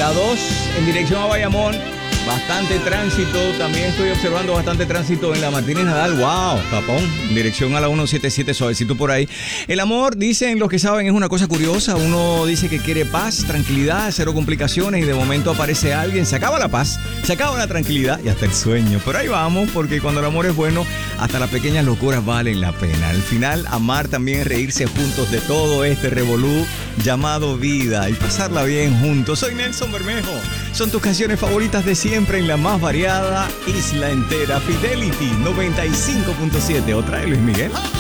La 2 en dirección a Bayamón. Bastante tránsito, también estoy observando bastante tránsito en la Martínez Nadal, wow, Japón, en dirección a la 177, suavecito por ahí. El amor, dicen los que saben, es una cosa curiosa, uno dice que quiere paz, tranquilidad, cero complicaciones y de momento aparece alguien, se acaba la paz, se acaba la tranquilidad y hasta el sueño, pero ahí vamos, porque cuando el amor es bueno, hasta las pequeñas locuras valen la pena. Al final, amar también es reírse juntos de todo este revolú llamado vida y pasarla bien juntos. Soy Nelson Bermejo, son tus canciones favoritas de siempre en la más variada isla entera. Fidelity 95.7. Otra de Luis Miguel.